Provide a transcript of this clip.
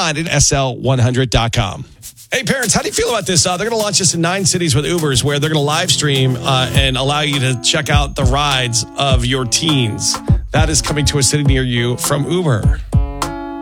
online at sl100.com. Hey, parents, how do you feel about this? They're going to launch this in 9 cities with Ubers, where they're going to live stream and allow you to check out the rides of your teens. That is coming to a city near you from Uber.